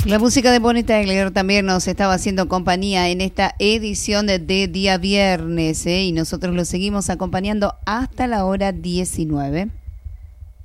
La música de Bonnie Tyler también nos estaba haciendo compañía en esta edición de día viernes, y nosotros lo seguimos acompañando hasta la hora 19.